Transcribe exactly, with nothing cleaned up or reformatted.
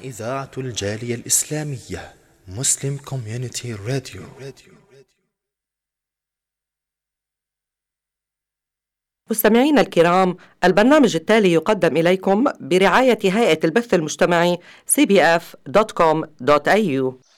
إذاعة الجالية الإسلامية مسلم كوميونيتي راديو. مستمعينا الكرام، البرنامج التالي يقدم إليكم برعاية هيئة البث المجتمعي سي بي إف دوت كوم دوت إيه يو.